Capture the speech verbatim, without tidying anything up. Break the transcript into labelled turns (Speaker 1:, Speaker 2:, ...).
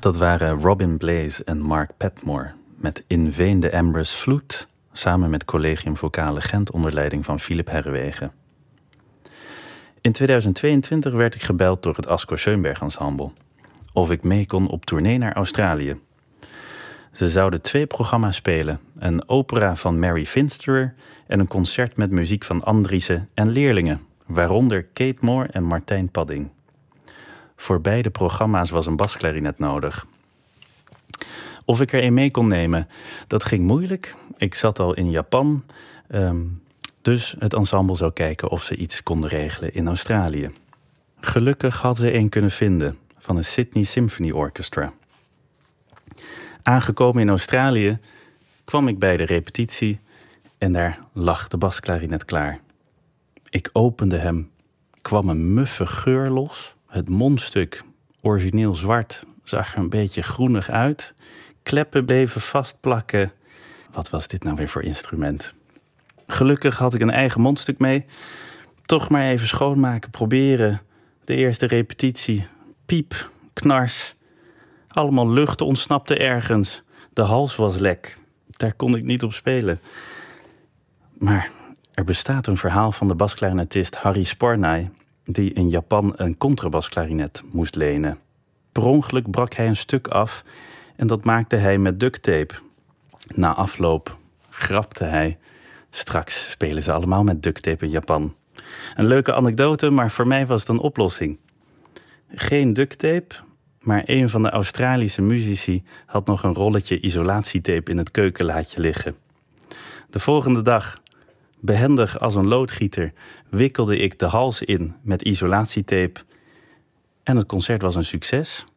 Speaker 1: Dat waren Robin Blaze en Mark Padmore met In Vain the Amber's Flute, samen met Collegium Vocale Gent onder leiding van Philip Herrewegen. In tweeduizend tweeëntwintig werd ik gebeld door het Asko Schoenberg Ensemble of ik mee kon op tournee naar Australië. Ze zouden twee programma's spelen, een opera van Mary Finsterer en een concert met muziek van Andriessen en leerlingen, waaronder Kate Moore en Martijn Padding. Voor beide programma's was een basklarinet nodig. Of ik er een mee kon nemen, dat ging moeilijk. Ik zat al in Japan, um, dus het ensemble zou kijken of ze iets konden regelen in Australië. Gelukkig had ze een kunnen vinden van het Sydney Symphony Orchestra. Aangekomen in Australië kwam ik bij de repetitie en daar lag de basklarinet klaar. Ik opende hem, kwam een muffe geur los. Het mondstuk, origineel zwart, zag er een beetje groenig uit. Kleppen bleven vastplakken. Wat was dit nou weer voor instrument? Gelukkig had ik een eigen mondstuk mee. Toch maar even schoonmaken, proberen. De eerste repetitie. Piep, knars. Allemaal lucht ontsnapte ergens. De hals was lek. Daar kon ik niet op spelen. Maar er bestaat een verhaal van de basklarinetist Harry Sparnay, die in Japan een contrabasklarinet moest lenen. Per ongeluk brak hij een stuk af en dat maakte hij met ducttape. Na afloop grapte hij: straks spelen ze allemaal met ducttape in Japan. Een leuke anekdote, maar voor mij was het een oplossing. Geen ducttape, maar een van de Australische muzici had nog een rolletje isolatietape in het keukenlaadje liggen. De volgende dag, behendig als een loodgieter, wikkelde ik de hals in met isolatietape en het concert was een succes.